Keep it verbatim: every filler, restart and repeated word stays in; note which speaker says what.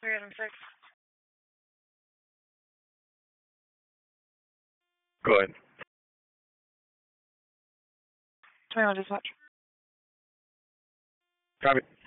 Speaker 1: three hundred six.
Speaker 2: Go ahead.
Speaker 1: twenty-one dispatch.
Speaker 2: Copy.